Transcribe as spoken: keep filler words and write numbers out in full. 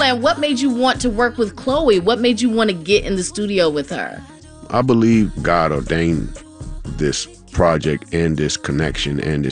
Timbaland, what made you want to work with Chloe? What made you want to get in the studio with her? I believe God ordained this project and this connection and this